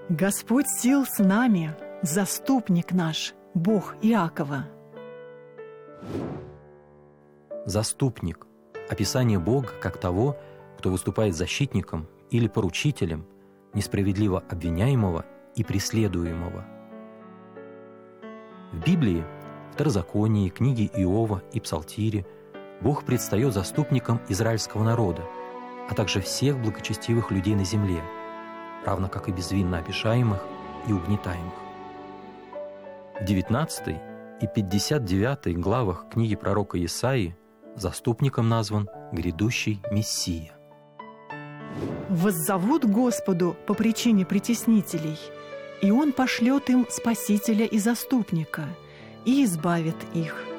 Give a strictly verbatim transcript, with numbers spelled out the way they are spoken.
Господь сил с нами, заступник наш, Бог Иакова. Заступник – описание Бога как того, кто выступает защитником или поручителем несправедливо обвиняемого и преследуемого. В Библии, Второзаконии, книге Иова и Псалтире Бог предстает заступником израильского народа, а также всех благочестивых людей на земле, равно как и безвинно обижаемых и угнетаемых. В девятнадцатой и пятьдесят девятой главах книги пророка Исаии заступником назван грядущий Мессия. «Воззовут Господу по причине притеснителей, и Он пошлет им Спасителя и Заступника, и избавит их.